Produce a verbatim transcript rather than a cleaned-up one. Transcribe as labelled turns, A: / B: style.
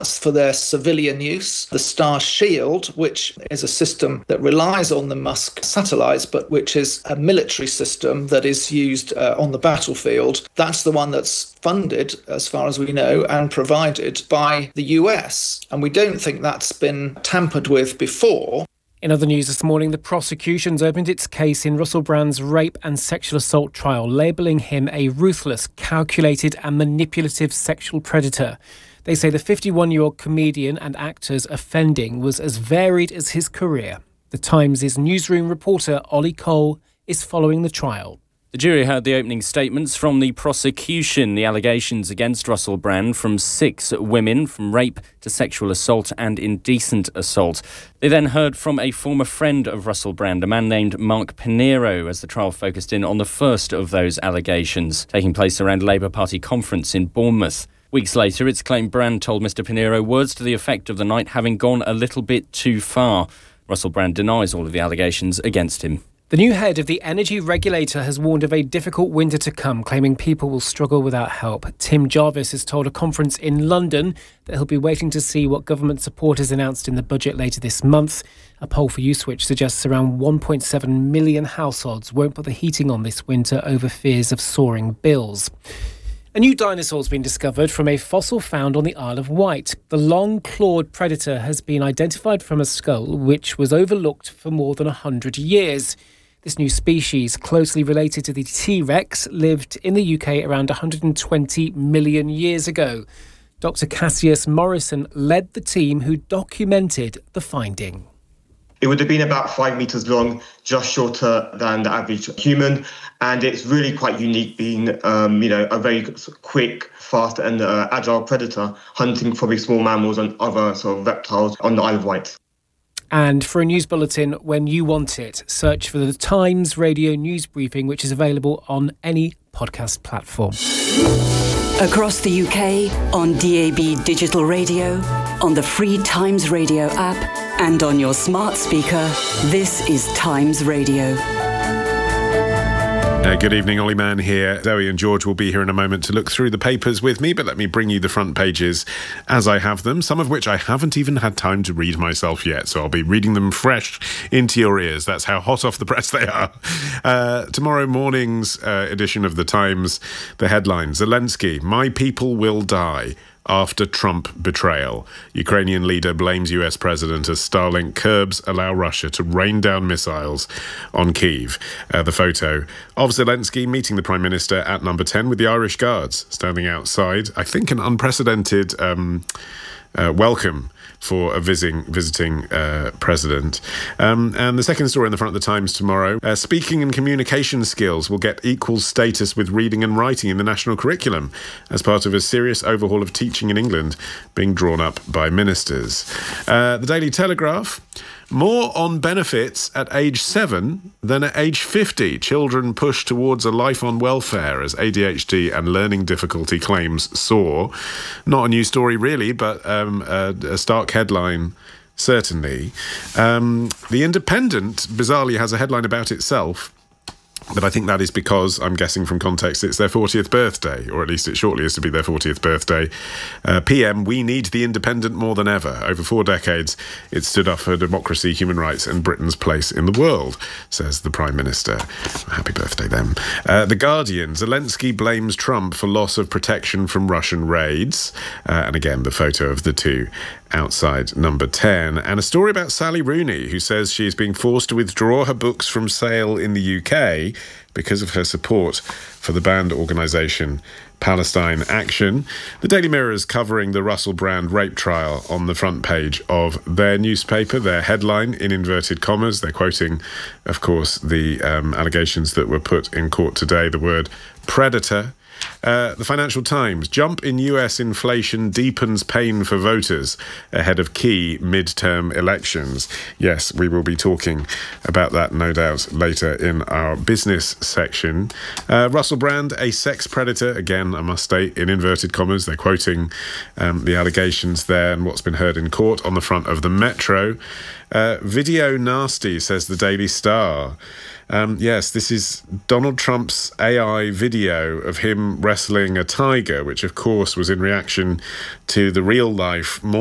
A: for their civilian use. The Star Shield, which is a system that relies on the Musk satellites, but which is a military system that is used uh, on the battlefield. That's the one that's funded, as far as we know, and provided by the U S. And we don't think that's been tampered with before.
B: In other news this morning, the prosecution's opened its case in Russell Brand's rape and sexual assault trial, labelling him a ruthless, calculated and manipulative sexual predator. They say the fifty-one-year-old comedian and actor's offending was as varied as his career. The Times' newsroom reporter Ollie Cole is following the trial.
C: The jury heard the opening statements from the prosecution, the allegations against Russell Brand from six women, from rape to sexual assault and indecent assault. They then heard from a former friend of Russell Brand, a man named Mark Pinero, as the trial focused in on the first of those allegations, taking place around a Labour Party conference in Bournemouth. Weeks later, it's claimed Brand told Mr Pinero words to the effect of the night having gone a little bit too far. Russell Brand denies all of the allegations against him.
B: The new head of the energy regulator has warned of a difficult winter to come, claiming people will struggle without help. Tim Jarvis has told a conference in London that he'll be waiting to see what government support is announced in the budget later this month. A poll for Uswitch suggests around one point seven million households won't put the heating on this winter over fears of soaring bills. A new dinosaur has been discovered from a fossil found on the Isle of Wight. The long-clawed predator has been identified from a skull which was overlooked for more than one hundred years. This new species, closely related to the T-Rex, lived in the U K around one hundred twenty million years ago. Doctor Cassius Morrison led the team who documented the finding.
D: It would have been about five metres long, just shorter than the average human. And it's really quite unique being, um, you know, a very quick, fast and uh, agile predator hunting probably small mammals and other sort of reptiles on the Isle of Wight.
B: And for a news bulletin when you want it, search for the Times Radio News Briefing, which is available on any podcast platform.
E: Across the U K, on D A B digital radio, on the free Times Radio app, and on your smart speaker, this is Times Radio.
F: Uh, good evening, Ollie Mann here. Zoe and George will be here in a moment to look through the papers with me, but let me bring you the front pages as I have them, some of which I haven't even had time to read myself yet, so I'll be reading them fresh into your ears. That's how hot off the press they are. Uh, tomorrow morning's uh, edition of The Times, the headline, Zelensky, my people will die after Trump betrayal. Ukrainian leader blames U S president as Starlink curbs allow Russia to rain down missiles on Kyiv. Uh, the photo of Zelensky meeting the Prime Minister at number ten with the Irish Guards standing outside. I think an unprecedented um, uh, welcome for a visiting visiting uh, president. Um, and the second story in the front of the Times tomorrow, uh, speaking and communication skills will get equal status with reading and writing in the national curriculum as part of a serious overhaul of teaching in England being drawn up by ministers. Uh, the Daily Telegraph, more on benefits at age seven than at age fifty. Children push towards a life on welfare as A D H D and learning difficulty claims soar. Not a new story really, but um, a, a stark headline certainly. Um, the Independent, bizarrely, has a headline about itself. But I think that is because, I'm guessing from context, it's their fortieth birthday, or at least it shortly is to be their fortieth birthday. Uh, P M, we need the Independent more than ever. Over four decades, it stood up for democracy, human rights and Britain's place in the world, says the Prime Minister. Happy birthday, them. Uh, the Guardian, Zelensky blames Trump for loss of protection from Russian raids. Uh, and again, the photo of the two outside number ten. And a story about Sally Rooney, who says she is being forced to withdraw her books from sale in the U K because of her support for the banned organisation Palestine Action. The Daily Mirror is covering the Russell Brand rape trial on the front page of their newspaper, their headline in inverted commas. They're quoting, of course, the um, allegations that were put in court today, the word predator. Uh, the Financial Times, jump in U S inflation deepens pain for voters ahead of key midterm elections. Yes, we will be talking about that, no doubt, later in our business section. Uh, Russell Brand, a sex predator. Again, I must state, in inverted commas, they're quoting um, the allegations there and what's been heard in court on the front of the Metro. Uh, video nasty, says the Daily Star. Um, yes, this is Donald Trump's A I video of him wrestling a tiger, which of course was in reaction to the real life